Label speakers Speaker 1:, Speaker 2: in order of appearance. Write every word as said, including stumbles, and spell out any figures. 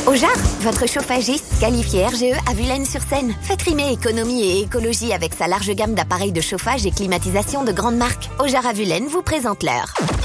Speaker 1: Ojar, votre chauffagiste qualifié R G E à Vulaines-sur-Seine. Faites rimer économie et écologie avec sa large gamme d'appareils de chauffage et climatisation de grande marque. Ojar à Vulaines vous présente l'heure.